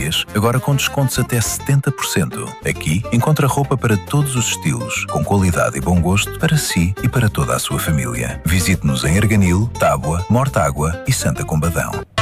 férias, agora com descontos até 70%. Aqui encontra roupa para todos os estilos, com qualidade e bom gosto para si e para toda a sua família. Visite-nos em Arganil, Tábua, Mortágua e Santa Combadão.